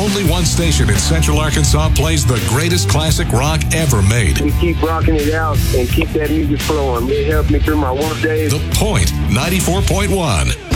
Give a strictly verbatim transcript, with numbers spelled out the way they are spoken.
only one station in Central Arkansas plays the greatest classic rock ever made. We keep rocking it out and keep that music flowing. It helps me through my work days. The Point, ninety-four point one.